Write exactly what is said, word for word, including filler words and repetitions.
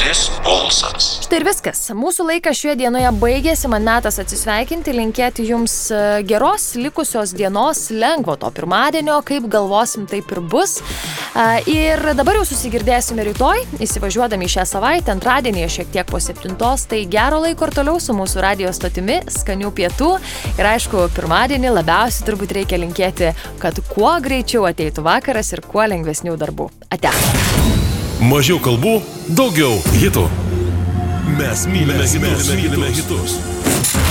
Žodis balsas. Štai ir viskas. Mūsų laikas šioje dienoje baigėsi, man metas atsisveikinti, linkėti jums geros likusios dienos, lengvo to pirmadienio, kaip galvosim, taip ir bus. Ir dabar jau susigirdėsime rytoj, įsivažiuodami šią savaitę, antradienį šiek tiek po septintos, tai gero laiko ir toliau su mūsų radijo stotimi, skanių pietų ir aišku, pirmadienį labiausiai turbūt reikia linkėti, kad kuo greičiau ateitų vakaras ir kuo lengvesnių darbų. Ate. Mažiau kalbų, daugiau hitų. Mes mylime, mes mylime hitus.